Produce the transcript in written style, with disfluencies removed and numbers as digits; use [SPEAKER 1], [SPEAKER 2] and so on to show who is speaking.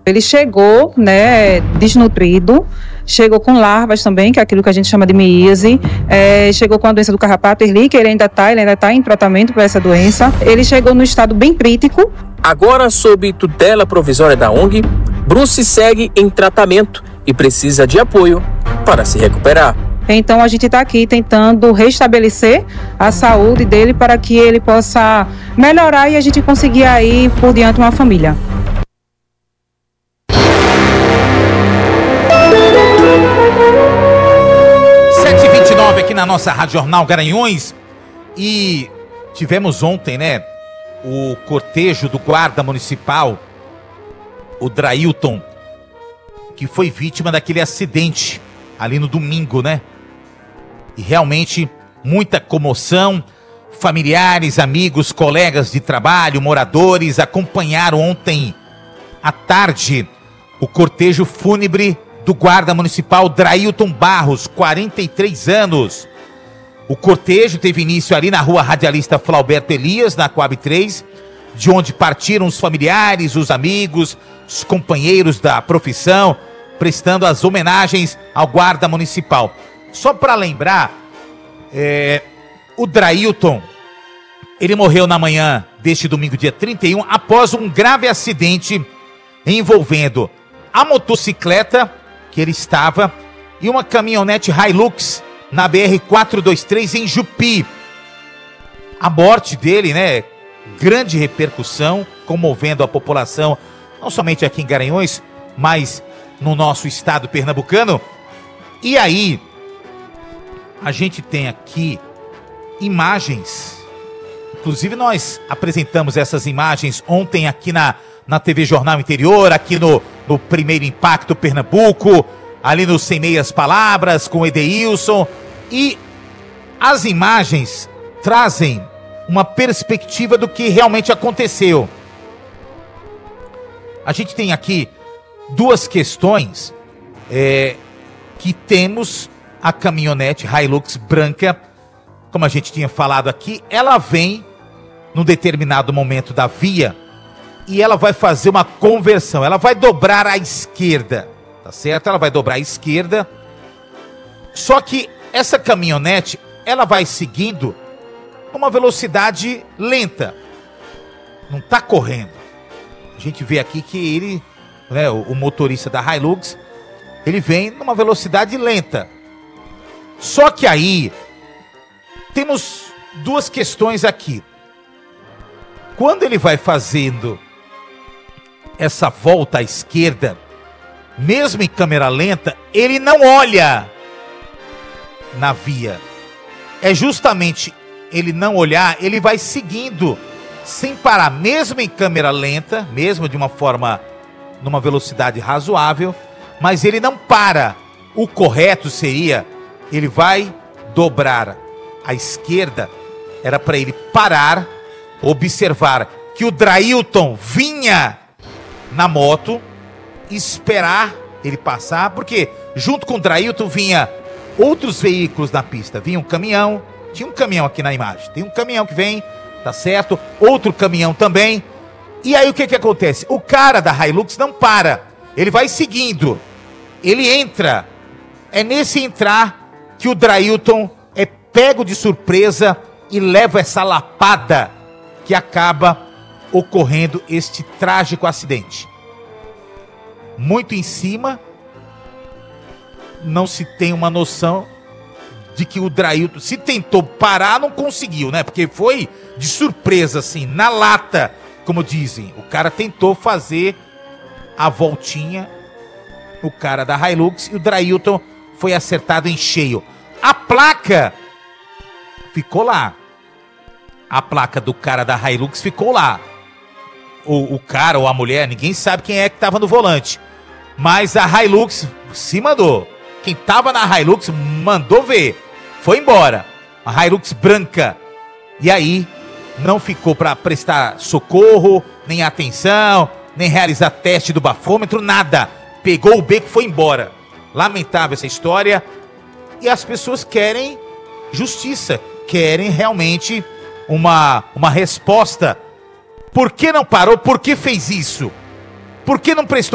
[SPEAKER 1] Ele chegou, né, desnutrido, chegou com larvas também, que é aquilo que a gente chama de miíase, chegou com a doença do carrapato Ehrlichia, ele ainda está em tratamento para essa doença. Ele chegou no estado bem crítico.
[SPEAKER 2] Agora, sob tutela provisória da ONG, Bruce segue em tratamento e precisa de apoio para se recuperar.
[SPEAKER 1] Então a gente está aqui tentando restabelecer a saúde dele para que ele possa melhorar e a gente conseguir aí por diante uma família.
[SPEAKER 3] Aqui na nossa Rádio Jornal Garanhuns, e tivemos ontem, né, o cortejo do guarda municipal, o Drailton, que foi vítima daquele acidente ali no domingo, né? E realmente muita comoção, familiares, amigos, colegas de trabalho, moradores acompanharam ontem à tarde o cortejo fúnebre do guarda municipal Drailton Barros, 43 anos. O cortejo teve início ali na rua Radialista Flauberto Elias, na Coab 3, de onde partiram os familiares, os amigos, os companheiros da profissão, prestando as homenagens ao guarda municipal. Só para lembrar, o Drailton, ele morreu na manhã deste domingo, dia 31, após um grave acidente envolvendo a motocicleta que ele estava e uma caminhonete Hilux na BR-423 em Jupi. A morte dele, né, grande repercussão, comovendo a população, não somente aqui em Garanhuns, mas no nosso estado pernambucano. E aí, a gente tem aqui imagens, inclusive nós apresentamos essas imagens ontem aqui na TV Jornal Interior, aqui no Primeiro Impacto Pernambuco, ali no Sem Meias Palavras, com o Edeilson. E as imagens trazem uma perspectiva do que realmente aconteceu. A gente tem aqui duas questões, que temos a caminhonete Hilux branca, como a gente tinha falado aqui, ela vem num determinado momento da via, e ela vai fazer uma conversão, ela vai dobrar à esquerda, tá certo? Ela vai dobrar à esquerda, só que essa caminhonete, ela vai seguindo uma velocidade lenta, não tá correndo. A gente vê aqui que ele, né, o motorista da Hilux, ele vem numa velocidade lenta. Só que aí, temos duas questões aqui. Quando ele vai fazendo essa volta à esquerda, mesmo em câmera lenta, ele não olha na via. É justamente ele não olhar, ele vai seguindo sem parar, mesmo em câmera lenta, mesmo de uma forma, numa velocidade razoável, mas ele não para. O correto seria, ele vai dobrar à esquerda, era para ele parar, observar que o Drailton vinha na moto, esperar ele passar, porque junto com o Drailton vinha outros veículos na pista. Vinha um caminhão, tinha um caminhão aqui na imagem, tem um caminhão que vem, tá certo? Outro caminhão também. E aí o que acontece? O cara da Hilux não para, ele vai seguindo, ele entra. É nesse entrar que o Drailton é pego de surpresa e leva essa lapada que acaba ocorrendo este trágico acidente. Muito em cima, não se tem uma noção de que o Drailton, se tentou parar, não conseguiu, né? Porque foi de surpresa, assim, na lata, como dizem. O cara tentou fazer a voltinha, o cara da Hilux, e o Drailton foi acertado em cheio. A placa ficou lá. A placa do cara da Hilux ficou lá. O cara ou a mulher, ninguém sabe quem é que estava no volante. Mas a Hilux se mandou. Quem estava na Hilux mandou ver. Foi embora. A Hilux branca. E aí, não ficou para prestar socorro, nem atenção, nem realizar teste do bafômetro, nada. Pegou o beco e foi embora. Lamentável essa história. E as pessoas querem justiça. Querem realmente uma resposta. Por que não parou? Por que fez isso? Por que não prestou